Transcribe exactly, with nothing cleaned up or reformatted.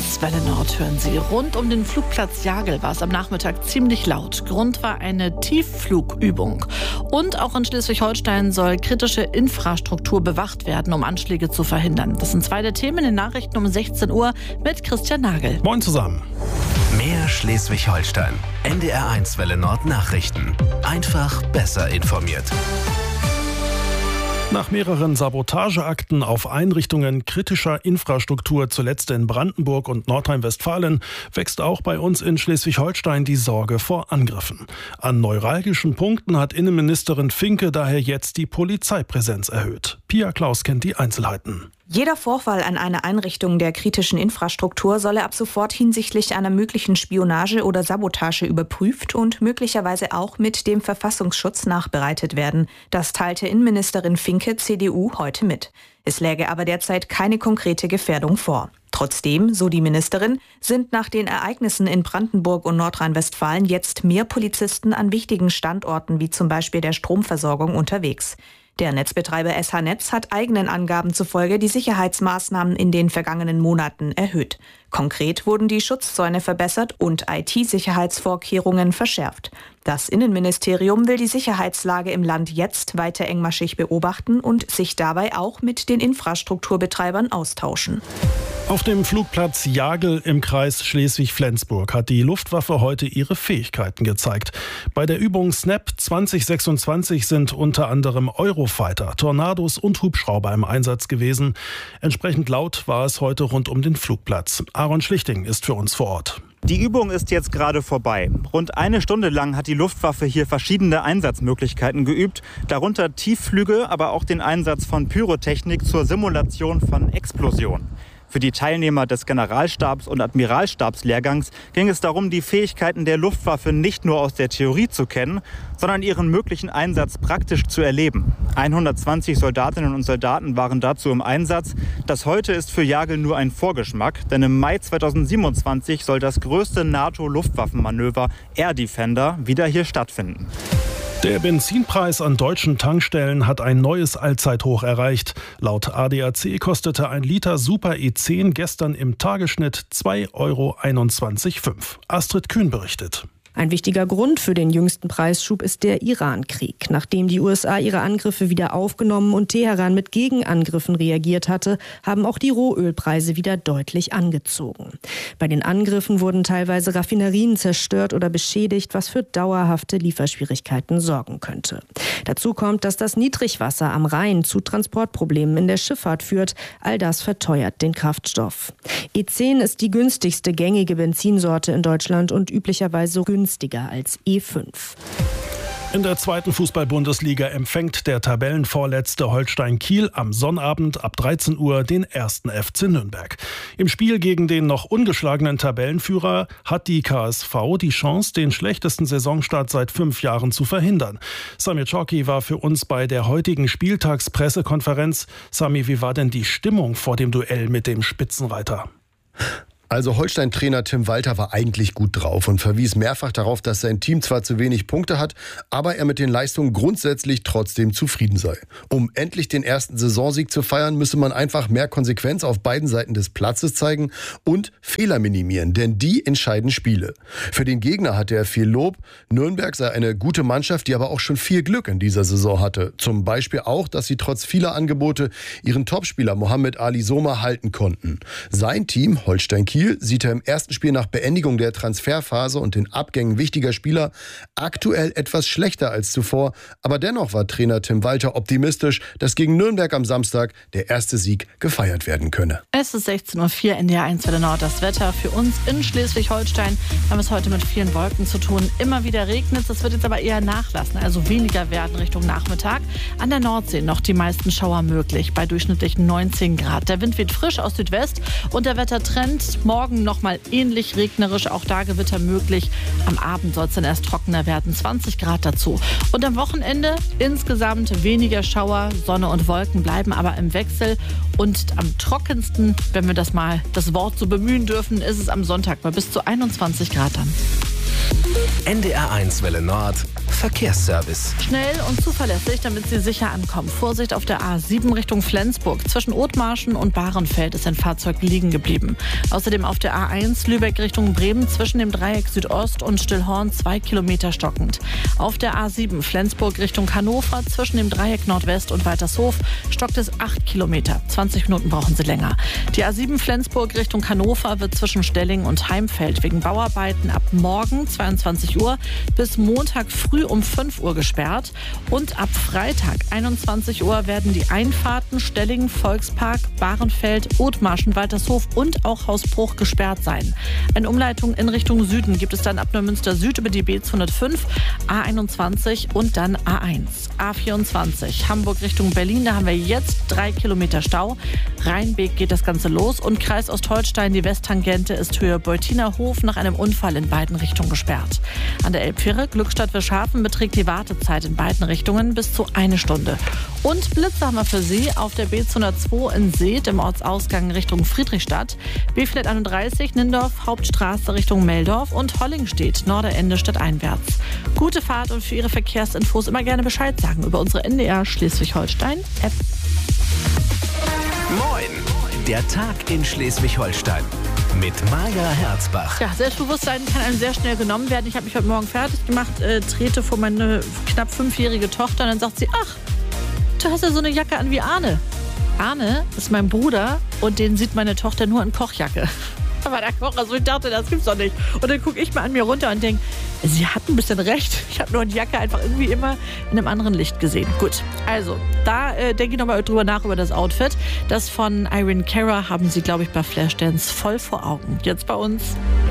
eins, Welle Nord hören Sie. Rund um den Flugplatz Jagel war es am Nachmittag ziemlich laut. Grund war eine Tiefflugübung. Und auch in Schleswig-Holstein soll kritische Infrastruktur bewacht werden, um Anschläge zu verhindern. Das sind zwei der Themen in den Nachrichten um sechzehn Uhr mit Christian Nagel. Moin zusammen. Mehr Schleswig-Holstein. N D R eins Welle Nord Nachrichten. Einfach besser informiert. Nach mehreren Sabotageakten auf Einrichtungen kritischer Infrastruktur, zuletzt in Brandenburg und Nordrhein-Westfalen, wächst auch bei uns in Schleswig-Holstein die Sorge vor Angriffen. An neuralgischen Punkten hat Innenministerin Finke daher jetzt die Polizeipräsenz erhöht. Pia Klaus kennt die Einzelheiten. Jeder Vorfall an einer Einrichtung der kritischen Infrastruktur solle ab sofort hinsichtlich einer möglichen Spionage oder Sabotage überprüft und möglicherweise auch mit dem Verfassungsschutz nachbereitet werden. Das teilte Innenministerin Finke, C D U, heute mit. Es läge aber derzeit keine konkrete Gefährdung vor. Trotzdem, so die Ministerin, sind nach den Ereignissen in Brandenburg und Nordrhein-Westfalen jetzt mehr Polizisten an wichtigen Standorten wie zum Beispiel der Stromversorgung unterwegs. Der Netzbetreiber S H-Netz hat eigenen Angaben zufolge die Sicherheitsmaßnahmen in den vergangenen Monaten erhöht. Konkret wurden die Schutzzäune verbessert und I T-Sicherheitsvorkehrungen verschärft. Das Innenministerium will die Sicherheitslage im Land jetzt weiter engmaschig beobachten und sich dabei auch mit den Infrastrukturbetreibern austauschen. Auf dem Flugplatz Jagel im Kreis Schleswig-Flensburg hat die Luftwaffe heute ihre Fähigkeiten gezeigt. Bei der Übung SNAP zwanzig sechsundzwanzig sind unter anderem Eurofighter, Tornados und Hubschrauber im Einsatz gewesen. Entsprechend laut war es heute rund um den Flugplatz. Aaron Schlichting ist für uns vor Ort. Die Übung ist jetzt gerade vorbei. Rund eine Stunde lang hat die Luftwaffe hier verschiedene Einsatzmöglichkeiten geübt, darunter Tiefflüge, aber auch den Einsatz von Pyrotechnik zur Simulation von Explosionen. Für die Teilnehmer des Generalstabs- und Admiralstabslehrgangs ging es darum, die Fähigkeiten der Luftwaffe nicht nur aus der Theorie zu kennen, sondern ihren möglichen Einsatz praktisch zu erleben. hundertzwanzig Soldatinnen und Soldaten waren dazu im Einsatz. Das heute ist für Jagel nur ein Vorgeschmack, denn im Mai zweitausendsiebenundzwanzig soll das größte NATO-Luftwaffenmanöver Air Defender wieder hier stattfinden. Der Benzinpreis an deutschen Tankstellen hat ein neues Allzeithoch erreicht. Laut A D A C kostete ein Liter Super E zehn gestern im Tagesschnitt zwei Euro einundzwanzig Komma fünf. Astrid Kühn berichtet. Ein wichtiger Grund für den jüngsten Preisschub ist der Iran-Krieg. Nachdem die U S A ihre Angriffe wieder aufgenommen und Teheran mit Gegenangriffen reagiert hatte, haben auch die Rohölpreise wieder deutlich angezogen. Bei den Angriffen wurden teilweise Raffinerien zerstört oder beschädigt, was für dauerhafte Lieferschwierigkeiten sorgen könnte. Dazu kommt, dass das Niedrigwasser am Rhein zu Transportproblemen in der Schifffahrt führt. All das verteuert den Kraftstoff. E zehn ist die günstigste gängige Benzinsorte in Deutschland und üblicherweise günstiger als E fünf. In der zweiten Fußball-Bundesliga empfängt der Tabellenvorletzte Holstein Kiel am Sonnabend ab dreizehn Uhr den ersten F C Nürnberg. Im Spiel gegen den noch ungeschlagenen Tabellenführer hat die K S V die Chance, den schlechtesten Saisonstart seit fünf Jahren zu verhindern. Samir Czorki war für uns bei der heutigen Spieltagspressekonferenz. Sami, wie war denn die Stimmung vor dem Duell mit dem Spitzenreiter? Also Holstein-Trainer Tim Walter war eigentlich gut drauf und verwies mehrfach darauf, dass sein Team zwar zu wenig Punkte hat, aber er mit den Leistungen grundsätzlich trotzdem zufrieden sei. Um endlich den ersten Saisonsieg zu feiern, müsse man einfach mehr Konsequenz auf beiden Seiten des Platzes zeigen und Fehler minimieren, denn die entscheiden Spiele. Für den Gegner hatte er viel Lob. Nürnberg sei eine gute Mannschaft, die aber auch schon viel Glück in dieser Saison hatte. Zum Beispiel auch, dass sie trotz vieler Angebote ihren Topspieler Mohamed Ali Soma halten konnten. Sein Team, Holstein Kiel, sieht er im ersten Spiel nach Beendigung der Transferphase und den Abgängen wichtiger Spieler aktuell etwas schlechter als zuvor. Aber dennoch war Trainer Tim Walter optimistisch, dass gegen Nürnberg am Samstag der erste Sieg gefeiert werden könne. Es ist sechzehn Uhr vier, N D R eins Welle Nord. Das Wetter für uns in Schleswig-Holstein. Wir haben es heute mit vielen Wolken zu tun. Immer wieder regnet es, das wird jetzt aber eher nachlassen, also weniger werden Richtung Nachmittag. An der Nordsee noch die meisten Schauer möglich, bei durchschnittlichen neunzehn Grad. Der Wind weht frisch aus Südwest und der Wettertrend morgen nochmal ähnlich regnerisch, auch da Gewitter möglich. Am Abend soll es dann erst trockener werden, zwanzig Grad dazu. Und am Wochenende insgesamt weniger Schauer, Sonne und Wolken bleiben aber im Wechsel. Und am trockensten, wenn wir das mal das Wort so bemühen dürfen, ist es am Sonntag bei bis zu einundzwanzig Grad dann. N D R eins Welle Nord Verkehrsservice. Schnell und zuverlässig, damit Sie sicher ankommen. Vorsicht auf der A sieben Richtung Flensburg. Zwischen Othmarschen und Bahrenfeld ist ein Fahrzeug liegen geblieben. Außerdem auf der A eins Lübeck Richtung Bremen zwischen dem Dreieck Südost und Stillhorn zwei Kilometer stockend. Auf der A sieben Flensburg Richtung Hannover zwischen dem Dreieck Nordwest und Waltershof stockt es acht Kilometer. zwanzig Minuten brauchen Sie länger. Die A sieben Flensburg Richtung Hannover wird zwischen Stelling und Heimfeld wegen Bauarbeiten ab morgen zweiundzwanzig Uhr bis Montag früh um fünf Uhr gesperrt. Und ab Freitag einundzwanzig Uhr werden die Einfahrten Stelling, Volkspark, Bahrenfeld, Othmarschen, Waltershof und auch Hausbruch gesperrt sein. Eine Umleitung in Richtung Süden gibt es dann ab Neumünster Süd über die B zweihundertfünf, A einundzwanzig und dann A eins. A vierundzwanzig Hamburg Richtung Berlin, da haben wir jetzt drei Kilometer Stau. Rheinbeek geht das Ganze los und Kreis Ostholstein, die Westtangente ist Höhe Beutiner-Hof nach einem Unfall in beiden Richtungen gesperrt. An der Elbfähre Glückstadt-Wischhafen beträgt die Wartezeit in beiden Richtungen bis zu eine Stunde. Und Blitze haben wir für Sie auf der B zweihundertzwei in Seeth im Ortsausgang Richtung Friedrichstadt, B vierhunderteinunddreißig Nindorf Hauptstraße Richtung Meldorf und Hollingstedt Norderende stadteinwärts. Gute Fahrt und für Ihre Verkehrsinfos immer gerne Bescheid sagen über unsere N D R Schleswig-Holstein-App. Moin, der Tag in Schleswig-Holstein mit Maja Herzbach. Ja, Selbstbewusstsein kann einem sehr schnell genommen werden. Ich habe mich heute Morgen fertig gemacht, äh, trete vor meine knapp fünfjährige Tochter und dann sagt sie, ach, du hast ja so eine Jacke an wie Arne. Arne ist mein Bruder und den sieht meine Tochter nur in Kochjacke. Aber der Koch, also ich dachte, das gibt's doch nicht. Und dann gucke ich mal an mir runter und denke, sie hat ein bisschen recht. Ich habe nur die Jacke einfach irgendwie immer in einem anderen Licht gesehen. Gut, also, da äh, denke ich nochmal drüber nach über das Outfit. Das von Irene Cara haben Sie, glaube ich, bei Flashdance voll vor Augen. Jetzt bei uns